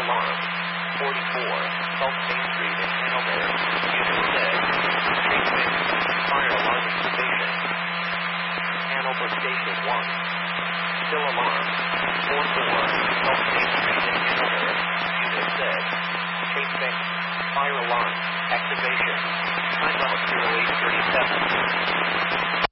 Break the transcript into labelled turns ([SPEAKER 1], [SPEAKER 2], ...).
[SPEAKER 1] alarm. 44, South Main Street in Hanover, Unit 6. Chase fix, fire alarm activation. Hanover Station 1. Still alarm. 44, South Main Street in Hanover, Unit 6. Chase fix, fire alarm activation. Time out 0837.